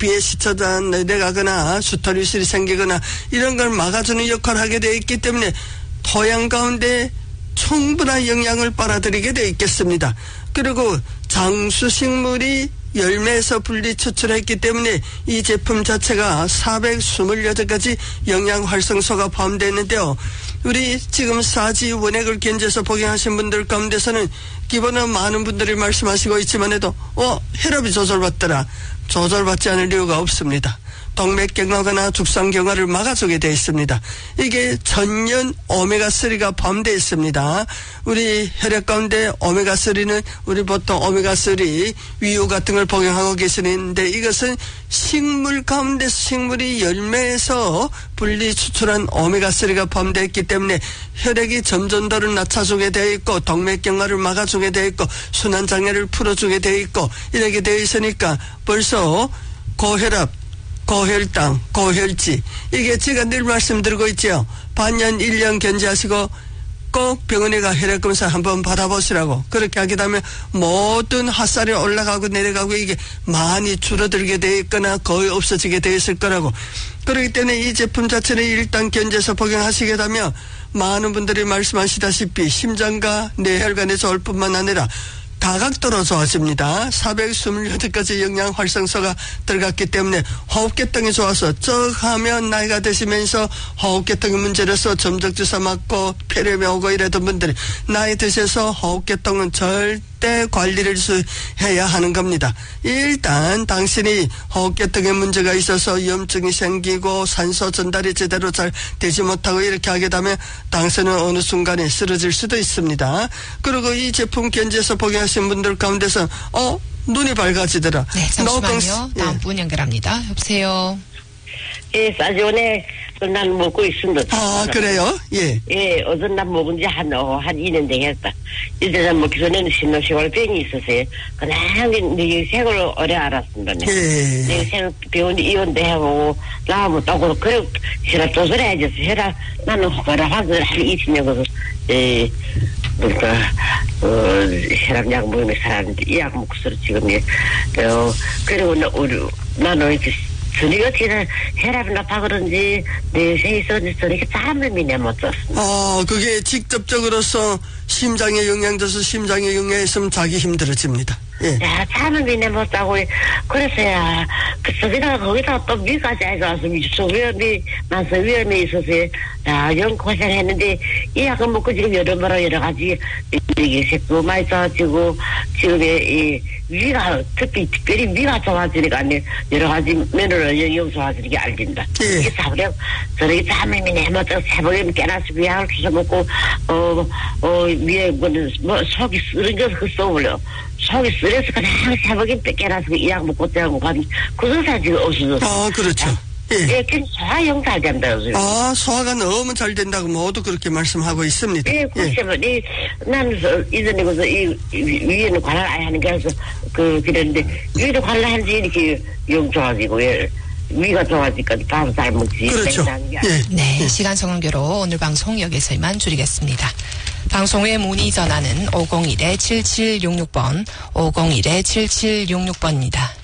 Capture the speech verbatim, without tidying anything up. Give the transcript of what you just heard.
비에 스쳐다 내려가거나 수탈유실이 생기거나 이런 걸 막아주는 역할을 하게 되어 있기 때문에 토양 가운데 충분한 영양을 빨아들이게 되어 있겠습니다. 그리고 장수식물이 열매에서 분리 추출했기 때문에 이 제품 자체가 사백이십팔 가지 영양 활성소가 포함되어 있는데요. 우리 지금 사지 원액을 견제해서 복용하신 분들 가운데서는 기본은 많은 분들이 말씀하시고 있지만 해도 어 혈압이 조절받더라. 조절받지 않을 이유가 없습니다. 동맥경화거나 죽상경화를 막아주게 되어 있습니다. 이게 전년 오메가삼가 포함되어 있습니다. 우리 혈액 가운데 오메가삼은 우리 보통 오메가삼 위유 같은 걸 복용하고 계시는데 이것은 식물 가운데 식물이 열매에서 분리 추출한 오메가삼가 포함되어 있기 때문에 혈액이 점전도를 낮춰주게 되어 있고 동맥경화를 막아주게 되어 있고 순환장애를 풀어주게 되어 있고 이렇게 되어 있으니까 벌써 고혈압 고혈당, 고혈지 이게 제가 늘 말씀드리고 있죠. 반년, 일 년 견제하시고 꼭 병원에 가 혈액검사 한번 받아보시라고. 그렇게 하게 되면 모든 핫살이 올라가고 내려가고 이게 많이 줄어들게 되어 있거나 거의 없어지게 되어 있을 거라고. 그렇기 때문에 이 제품 자체는 일단 견제해서 복용하시게 되면 많은 분들이 말씀하시다시피 심장과 뇌혈관에 좋을 뿐만 아니라 다각도로 좋아집니다. 사백이십팔 가지 영양 활성소가 들어갔기 때문에 호흡계통이 좋아서 쩍 하면 나이가 드시면서 호흡계통의 문제로서 점적주사 맞고 폐렴이 오고 이러던 분들이 나이 드셔서 호흡계통은 절대 관리를 해야 하는 겁니다. 일단 당신이 호흡계통에 문제가 있어서 염증이 생기고 산소 전달이 제대로 잘 되지 못하고 이렇게 하게 되면 당신은 어느 순간에 쓰러질 수도 있습니다. 그리고 이 제품 견제해서 복용하신 분들 가운데서 어 눈이 밝아지더라. 네, 잠시만요. 노건, 다음 예. 분 연결합니다. 여보세요. 예, 싸지원에 난 먹고 있습니다. 아, 그래요? 예. 예, 어떤 날 먹은 지 한, 어, 한 이 년 되겠다. 이제 먹기 전에는 신노시골병이 있었어요. 그냥 내 생을 오래 알았습니다. 예. 내 생, 병원에 입원도 해보고, 나하고 또, 그래, 혈압 조절해야지. 혈압, 나는 혈압 한 이십 년, 그, 예, 그러니까, 어, 혈압약 먹으면 살았는데, 이 약 먹고서 지금, 예, 어, 그리고 나, 우리, 나는 이렇게, 저녁에 어떻게 혈압이 높아 그런지 내 세에서 저렇게 땀을 내못 줬습니다. 어, 그게 직접적으로서 심장에 영향 줘서 심장에 영향이 있으면 자기 힘들어집니다. 예. 야, 땀을 내못 자고 그래서야 그 저기다가 거기다가 또 미까지 해가서 미쳐 위험이 많서 위험이 있어서 야, 영 고생했는데 이 약을 먹고 지금 여러모로 여러 가지 이게 색도 많이 좋아지고 지금 이 위가 특히 특별히 위가 좋아지니까 여러 가지 면으로 영 좋아지는 게 알긴다. 예. 이게 사버려 저렇게 땀을 내못 자고 새벽에 깨나서 위약을 주워 먹고 어 어 위에 뭐는 뭐 속이 쓰는 거 써버려. 속이 쓰려서 그냥 새벽에 깨나서 이 약 먹고 떼고 가면 그것사 지금 없어졌어. 아, 그렇죠. 예. 예, 그 소화형 잘 된다 요즘. 아, 소화가 너무 잘 된다고 모두 그렇게 말씀하고 있습니다. 예, 그렇지만 이 나는 이전에 그래서 이 위에는 관할 아예 하는 게 아니서 그 그랬는데 위에는 관할하는지 이렇게 영 좋아지고 예. 위가 좋아지니까 밥 잘 먹지. 그렇죠. 예. 네, 예. 시간 정결로 오늘 방송 여기서만 줄이겠습니다. 방송 후에 문의 전화는 오공일 칠칠육육 번, 오공일 칠칠육육 번입니다.